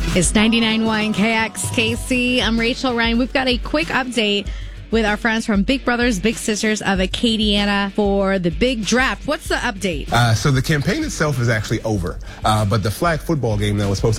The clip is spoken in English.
It's 99.1 KXKC. I'm Rachel Ryan. We've got a quick update with our friends from Big Brothers Big Sisters of Acadiana for the big draft. What's the update? So the campaign itself is actually over, but the flag football game that was supposed to